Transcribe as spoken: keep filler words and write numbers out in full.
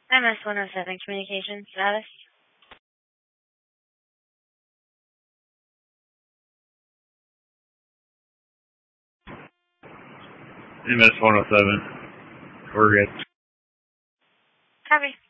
M S one oh seven communication status. M S one oh seven. We're good. Copy.